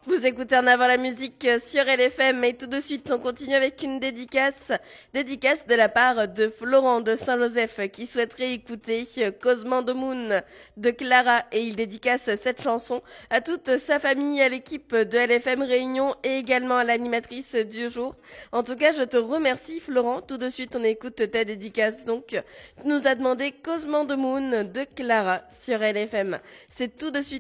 Vous écoutez En avant la musique sur LFM et tout de suite on continue avec une dédicace de la part de Florent de Saint-Joseph qui souhaiterait écouter Cosmo de Moon de Clara et il dédicace cette chanson à toute sa famille, à l'équipe de LFM Réunion et également à l'animatrice du jour. En tout cas je te remercie Florent, tout de suite on écoute ta dédicace donc. Tu nous as demandé Cosmo de Moon de Clara sur LFM. C'est tout de suite